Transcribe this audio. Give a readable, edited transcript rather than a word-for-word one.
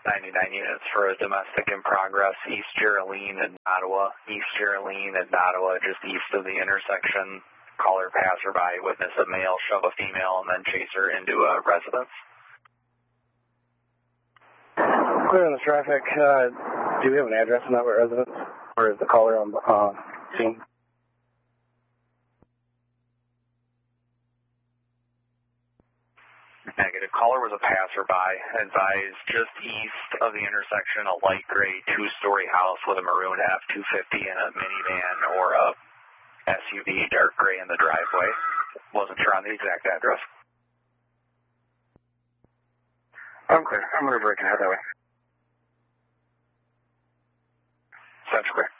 99 units for a domestic in progress, East Geraldine and Ottawa. East Geraldine and Ottawa, just east of the intersection. Caller passerby, witness a male shove a female and then chase her into a residence. Clear on the traffic. Do we have an address on that residence? Or is the caller on scene? Negative. Caller was a passerby. Advised just east of the intersection, a light gray two-story house with a maroon F-250 and a minivan or a SUV, dark gray in the driveway. Wasn't sure on the exact address. I'm clear. I'm going to break and head that way. Sounds clear.